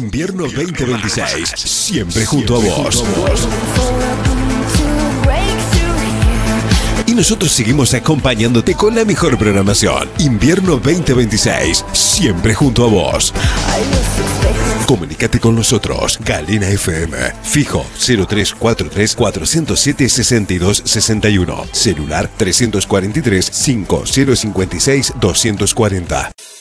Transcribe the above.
Invierno 2026, siempre junto a vos. Y nosotros seguimos acompañándote con la mejor programación. Invierno 2026, siempre junto a vos. Comunícate con nosotros. Galena FM. Fijo 0343 407 6261. Celular 343 5056 240.